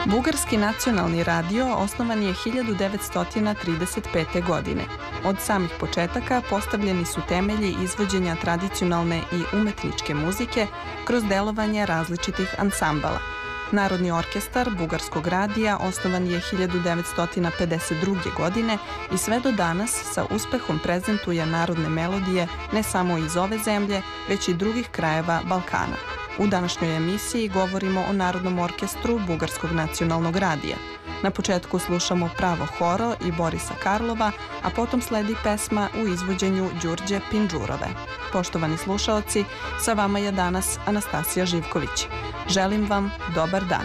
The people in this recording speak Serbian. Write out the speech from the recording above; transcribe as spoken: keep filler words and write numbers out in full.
Bugarski nacionalni radio osnovan je hiljadu devetsto trideset pete. godine. Od samih početaka postavljeni su temelji izvođenja tradicionalne i umetničke muzike kroz delovanje različitih ansambala. Narodni orkestar Bugarskog radija osnovan je hiljadu devetsto pedeset druge. godine i sve do danas sa uspehom prezentuje narodne melodije ne samo iz ove zemlje, već i drugih krajeva Balkana. U današnjoj emisiji govorimo o Narodnom orkestru Bugarskog nacionalnog radija. Na početku slušamo Pravo horo i Borisa Karlova, a potom sledi pesma u izvođenju Đurđe Pinđurove. Poštovani slušaoci, sa vama je danas Anastasija Živković. Želim vam dobar dan.